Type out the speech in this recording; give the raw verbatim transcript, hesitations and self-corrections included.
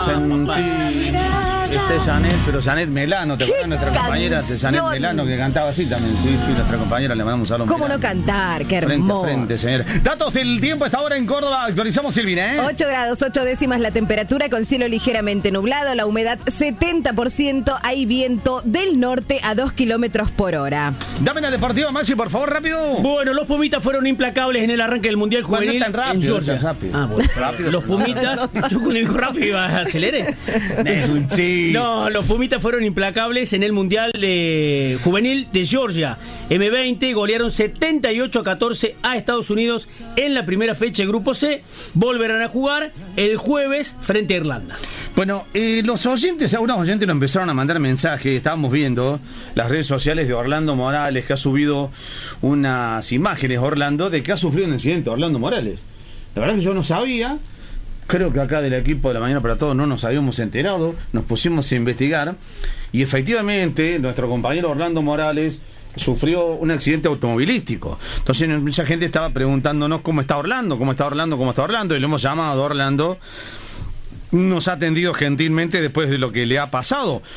sentí. Este es Janet, pero Janet Melano, ¿te acuerdas? Nuestra compañera de Janet Melano que cantaba así también. Sí, sí, nuestra compañera, le mandamos a los ¿Cómo no cantar? Qué hermoso. Frente, frente, señor. Datos del tiempo a esta hora en Córdoba. Actualizamos, Silvina, ¿eh? ocho grados, ocho décimas la temperatura, con cielo ligeramente nublado, la humedad setenta por ciento, hay viento del norte a dos kilómetros por hora. Dame la deportiva, Maxi, por favor, rápido. Bueno, los Pumitas fueron implacables en el arranque del Mundial Juvenil. Bueno, no tan rápido, en Georgia. tan rápido. Ah, bueno. Rápido, los Pumitas, yo con el rápido iba a acelerar. Sí. No, los Pumitas fueron implacables en el Mundial de Juvenil de Georgia. eme veinte golearon setenta y ocho a catorce a Estados Unidos en la primera fecha de Grupo C. Volverán a jugar el jueves frente a Irlanda. Bueno, eh, los oyentes, algunos oyentes nos empezaron a mandar mensajes. Estábamos viendo las redes sociales de Orlando Morales, que ha subido unas imágenes, Orlando, de que ha sufrido un incidente Orlando Morales. La verdad que yo no sabía. Creo que acá del equipo de La Mañana para Todos no nos habíamos enterado, nos pusimos a investigar y efectivamente nuestro compañero Orlando Morales sufrió un accidente automovilístico. Entonces mucha gente estaba preguntándonos cómo está Orlando, cómo está Orlando, cómo está Orlando, y lo hemos llamado a Orlando. Nos ha atendido gentilmente después de lo que le ha pasado.